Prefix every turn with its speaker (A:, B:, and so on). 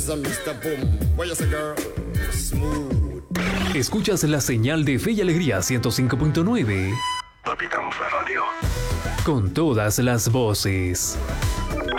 A: Escuchas la señal de Fe y Alegría 105.9.
B: Capitán Fue Radio.
A: Con todas las voces.